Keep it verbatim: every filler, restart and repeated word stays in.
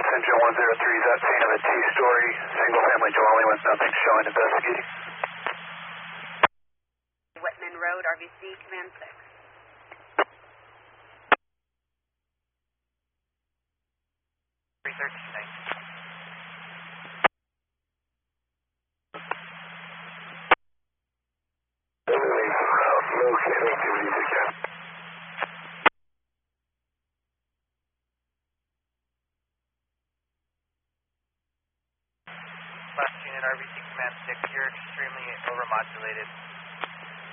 Engine one zero three is at scene of a two-story single-family dwelling with nothing showing. Investigating. Whitman Road, R V C, Command six. Research, thanks. Locating activities again. Last unit, R V C Command six, you're extremely overmodulated.